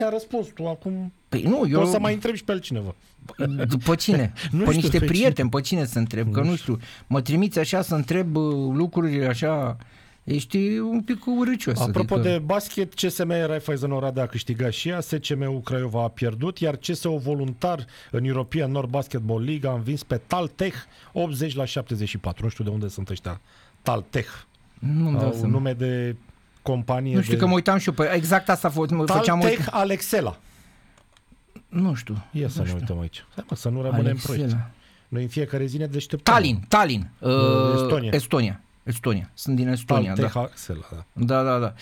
Mi-a răspuns tu acum. Păi nu, eu... O să mai întreb și pe altcineva. Pe cine? Nu pe știu, niște pe prieteni, pe cine să întreb? Că nu știu, mă trimiți așa să întreb lucruri așa, ești un pic urâcios. Apropo adică... de basket, CSM Raiffeisen Oradea a câștigat și ea, SCM-ul Craiova a pierdut, iar CSO Voluntar în European Nord Basketball League a învins pe Taltech 80-74. Nu știu de unde sunt ăștia. Taltech. Nu-mi dau Un nume de companie. Nu știu, că mă uitam și eu pe exact asta făceam. Taltech Alexela. Nu știu. Ia să ne uităm aici. Să nu rămânem proști. Noi în fiecare zi ne deșteptăm. Tallinn. Estonia. Sunt din Estonia. Taltech Alexela, da.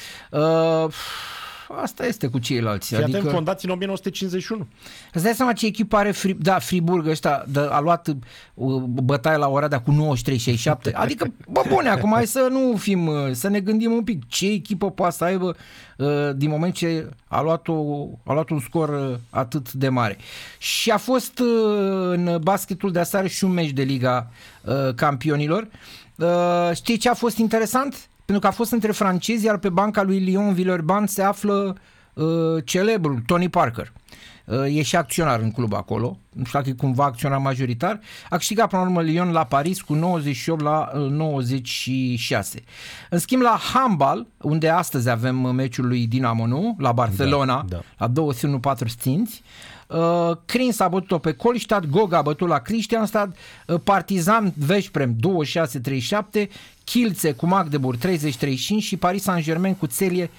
Asta este cu ceilalți. Adică... fondați în 1951. Îți dai seama ce echipă are Friburg ăsta, a luat bătaie la Oradea cu 93-67. Adică, bune, acum hai să nu fim, să ne gândim un pic ce echipă poate să aibă din moment ce a luat un scor atât de mare. Și a fost în basketul de aseară și un meci de Liga Campionilor. Știi ce a fost interesant? Pentru că a fost între francezi, iar pe banca lui Lyon Villeurbanne se află celebrul Tony Parker. E și acționar în club acolo, nu știu dacă e cumva acționar majoritar. A câștigat până la urmă Lyon la Paris cu 98-96. În schimb la handbal, unde astăzi avem meciul lui Dinamo, nu? La Barcelona, la 2-4 stinți. Crins a bătut-o pe Kolstad, Gog a bătut la Kristianstad, Partizan Veszprem 26-37, Kielce cu Magdeburg 30-35 și Paris Saint-Germain cu Celie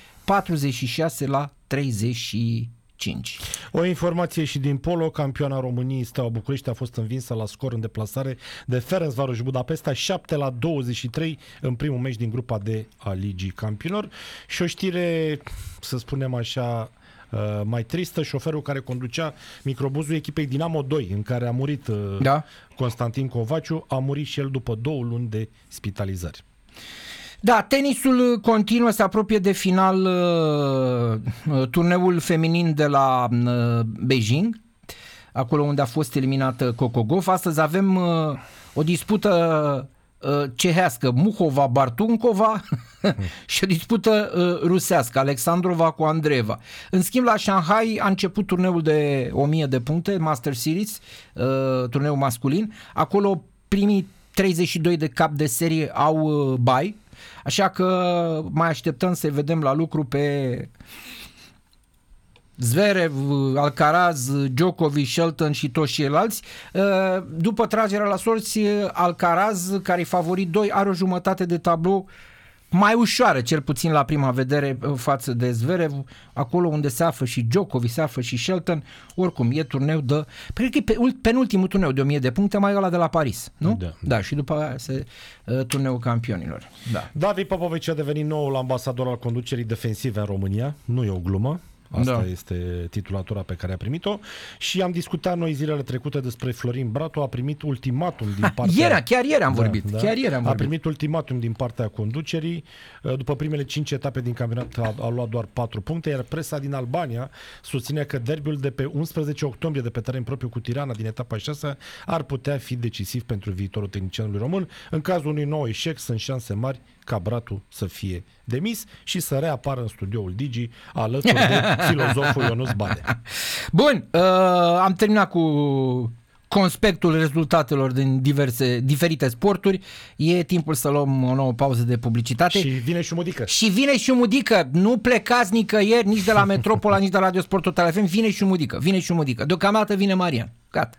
46-35. O informație și din polo, campioana României Steaua București a fost învinsă la scor în deplasare de Ferencvaros Budapesta 7-23 în primul meci din grupa D a Ligii Campionilor. Și o știre, să spunem așa, mai tristă, șoferul care conducea microbuzul echipei Dinamo 2, în care a murit Constantin Covaciu, a murit și el după 2 luni de spitalizări. Da, tenisul continuă, se apropie de final turneul feminin de la Beijing, acolo unde a fost eliminată Coco Gauff. Astăzi avem o dispută cehească, Muhova-Bartunkova și o dispută rusească, Alexandrova cu Andreeva. În schimb, la Shanghai a început turneul de 1000 de puncte, Master Series, turneul masculin. Acolo primii 32 de cap de serie au bye, așa că mai așteptăm să vedem la lucru pe Zverev, Alcaraz, Djokovic, Shelton și toți ceilalți. După tragerea la sorți, Alcaraz, care e favorit 2, are o jumătate de tablou mai ușoară, cel puțin la prima vedere, față de Zverev, acolo unde se află și Djokovic, se află și Shelton. Oricum, e turneu de... Cred că e penultimul turneu de 1000 de puncte, mai ăla de la Paris, nu? Da, și după aia turneul campionilor. David Popovici a devenit noul ambasador al conducerii defensive în România. Nu e o glumă. Asta este titulatura pe care a primit-o. Și am discutat noi zilele trecute despre Florin Bratu. A primit ultimatum din partea... Chiar ieri am vorbit. A primit ultimatum din partea conducerii. După primele 5 etape din campionat a luat doar 4 puncte, iar presa din Albania susține că derbiul de pe 11 octombrie de pe teren propriu cu Tirana din etapa 6 ar putea fi decisiv pentru viitorul tehnicianului român. În cazul unui nou eșec, sunt șanse mari ca Bratu să fie demis și să reapară în studioul Digi alături de filozoful Ionuț Bade. Bun, am terminat cu conspectul rezultatelor din diferite sporturi. E timpul să luăm o nouă pauză de publicitate. Și vine și Mudică. Nu plecați nicăieri, nici de la Metropola, nici de la Radio Sport Total FM. Vine și Mudică. Deocamdată vine Marian. Gata.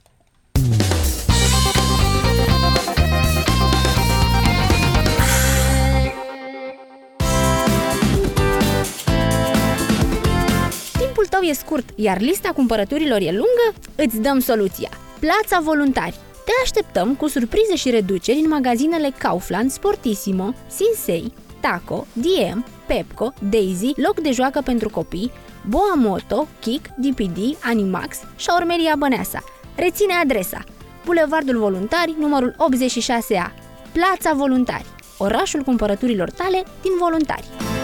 Tău e scurt, iar lista cumpărăturilor e lungă? Îți dăm soluția. Plața Voluntari. Te așteptăm cu surprize și reduceri în magazinele Kaufland, Sportissimo, Sinsei, Taco, DM, Pepco, Daisy, Loc de joacă pentru copii, Boa Moto, Kik, DPD, Animax, Șaurmeria Băneasa. Reține adresa: Bulevardul Voluntari, numărul 86A. Plața Voluntari. Orașul cumpărăturilor tale din Voluntari.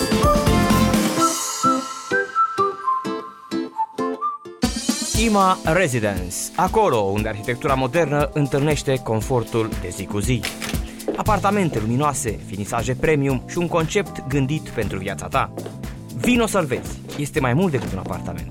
IMA Residence, acolo unde arhitectura modernă întâlnește confortul de zi cu zi. Apartamente luminoase, finisaje premium și un concept gândit pentru viața ta. Vino să-l vezi, este mai mult decât un apartament.